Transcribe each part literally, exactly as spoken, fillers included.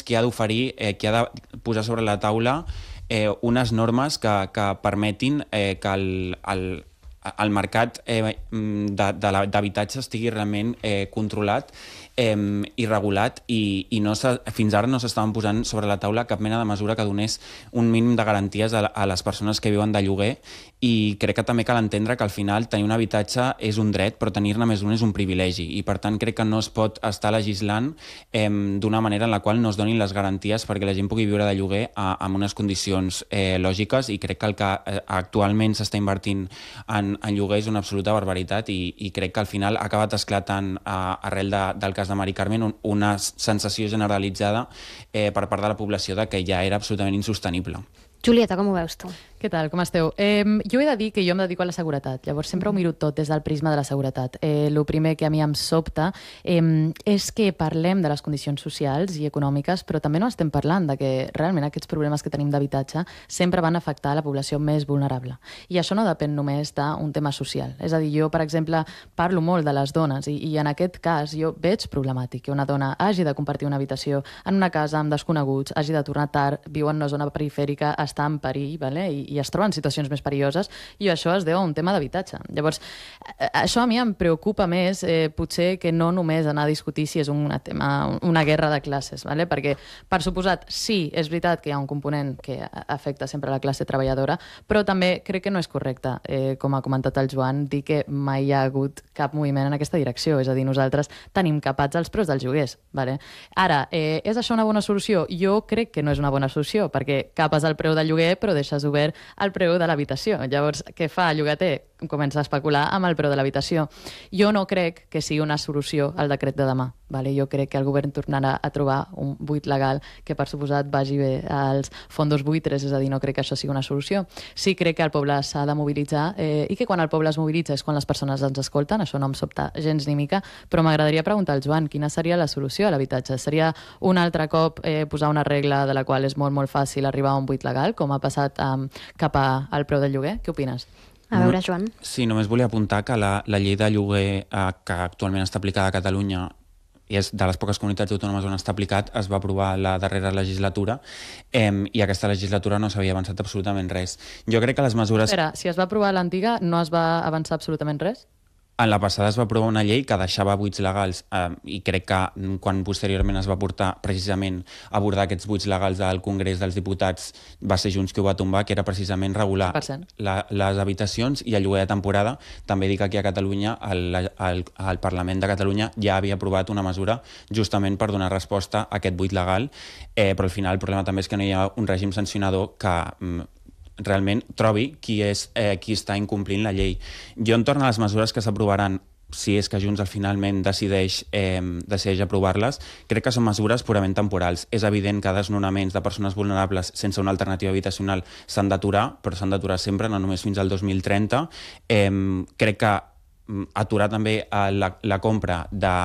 qui ha d'oferir, eh, qui ha de posar sobre la taula eh, unes normes que, que permetin eh, que el, el, el mercat eh, d'habitatge estigui realment eh, controlat eh, i regulat i, i no fins ara no s'estaven posant sobre la taula cap mena de mesura que donés un mínim de garanties a, a les persones que viuen de lloguer i crec que també cal entendre que al final tenir un habitatge és un dret però tenir-ne més d'un és un privilegi i per tant crec que no es pot estar legislant eh, d'una manera en la qual no es donin les garanties perquè la gent pugui viure de lloguer a, amb unes condicions eh, lògiques i crec que el que eh, actualment s'està invertint en, en lloguer és una absoluta barbaritat i, i crec que al final ha acabat esclatant eh, arrel de, del cas de Mari Carmen un, una sensació generalitzada eh, per part de la població de que ja era absolutament insostenible. Julieta, com ho veus tu? Què tal, com esteu? Eh, jo he de dir que jo em dedico a la seguretat, llavors sempre ho miro tot des del prisma de la seguretat. Eh, el primer que a mi em sobta eh, és que parlem de les condicions socials i econòmiques, però també no estem parlant de que realment aquests problemes que tenim d'habitatge sempre van afectar la població més vulnerable. I això no depèn només d'un tema social. És a dir, jo, per exemple, parlo molt de les dones i, i en aquest cas jo veig problemàtic que una dona hagi de compartir una habitació en una casa amb desconeguts, hagi de tornar tard, viu en una zona perifèrica, està en perill, vale? I, i es troba en situacions més perilloses, i això es deu a un tema d'habitatge. Llavors, això a mi em preocupa més, eh, potser que no només anar a discutir si és una, tema, una guerra de classes, vale? Perquè, per suposat, sí, és veritat que hi ha un component que afecta sempre la classe treballadora, però també crec que no és correcte, eh, com ha comentat el Joan, dir que mai hi ha hagut cap moviment en aquesta direcció, és a dir, nosaltres tenim capats els preus dels lloguers. Vale? Ara, eh, és això una bona solució? Jo crec que no és una bona solució, perquè capes el preu del lloguer però deixes obert el preu de l'habitació. Llavors, què fa el llogater? Comença a especular amb el preu de l'habitació. Jo no crec que sigui una solució al decret de demà. Vale? Jo crec que el govern tornarà a trobar un buit legal que, per suposat, vagi bé als fondos buitres, és a dir, no crec que això sigui una solució. Sí crec que el poble s'ha de mobilitzar eh, i que quan el poble es mobilitza és quan les persones ens escolten, això no em sobta gens ni mica, però m'agradaria preguntar al Joan quina seria la solució a l'habitatge. Seria un altre cop eh, posar una regla de la qual és molt, molt fàcil arribar a un buit legal, com ha passat eh, cap a, al preu del lloguer? Què opines? A veure, Joan. Sí, només volia apuntar que la, la llei de lloguer eh, que actualment està aplicada a Catalunya i és de les poques comunitats autònomes on està aplicat, es va aprovar la darrera legislatura eh, i aquesta legislatura no s'havia avançat absolutament res. Jo crec que les mesures... Espera, si es va aprovar l'antiga, no es va avançar absolutament res? En la passada es va aprovar una llei que deixava buits legals eh, i crec que quan posteriorment es va portar precisament a abordar aquests buits legals al Congrés dels Diputats va ser Junts qui ho va tombar, que era precisament regular la, les habitacions i el lloguer de temporada. També dic que aquí a Catalunya el, el, el Parlament de Catalunya ja havia aprovat una mesura justament per donar resposta a aquest buit legal, eh, però al final el problema també és que no hi ha un règim sancionador que mm, realment trobi qui, és, eh, qui està incomplint la llei. Jo entorn a les mesures que s'aprovaran, si és que Junts finalment decideix, eh, decideix aprovar-les, crec que són mesures purament temporals. És evident que desnonaments de persones vulnerables sense una alternativa habitacional s'han d'aturar, però s'han d'aturar sempre, no només fins al dos mil trenta. Eh, crec que aturar també la, la compra de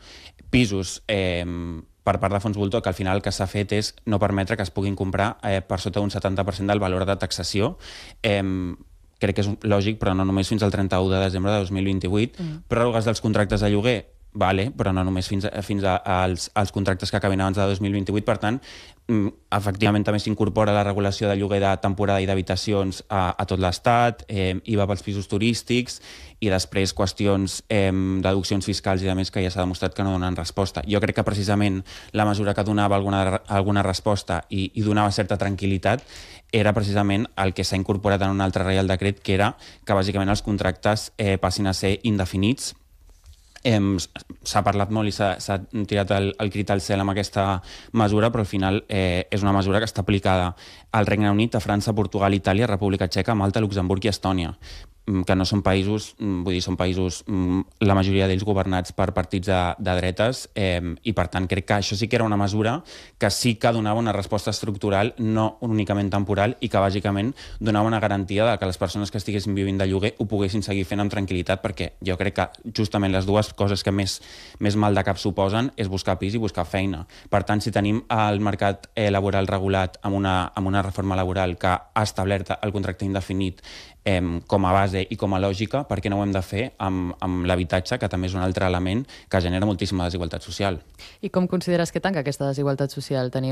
pisos eh, per part de fons voltor, que al final el que s'ha fet és no permetre que es puguin comprar eh, per sota d'un setanta per cent del valor de taxació. Eh, crec que és lògic, però no només fins al trenta-u de desembre de dos mil vint-i-vuit. Mm. Pròrrogues dels contractes de lloguer, vale, però no només fins, a, fins a, als, als contractes que acabin abans de dos mil vint-i-vuit. Per tant, efectivament també s'incorpora la regulació de lloguer de temporada i d'habitacions a, a tot l'Estat, eh, I V A pels pisos turístics i després qüestions eh, deduccions fiscals i de més que ja s'ha demostrat que no donen resposta. Jo crec que precisament la mesura que donava alguna, alguna resposta i, i donava certa tranquil·litat era precisament el que s'ha incorporat en un altre Reial Decret, que era que bàsicament els contractes eh, passin a ser indefinits. Eh, s'ha parlat molt i s'ha tirat el, el crit al cel amb aquesta mesura, però al final eh, és una mesura que està aplicada al Regne Unit, a França, Portugal, Itàlia, República Txeca, Malta, Luxemburg i Estònia, que no són països, vull dir, són països, la majoria d'ells governats per partits de, de dretes, eh, i per tant crec que això sí que era una mesura que sí que donava una resposta estructural, no únicament temporal, i que bàsicament donava una garantia de que les persones que estiguessin vivint de lloguer ho poguessin seguir fent amb tranquil·litat, perquè jo crec que justament les dues coses que més, més mal de cap suposen és buscar pis i buscar feina. Per tant, si tenim el mercat eh, laboral regulat amb una, amb una reforma laboral que ha establert el contracte indefinit Eh, com a base i com a lògica, per què no ho hem de fer amb, amb l'habitatge, que també és un altre element que genera moltíssima desigualtat social. I com consideres que tanca aquesta desigualtat social? Tenir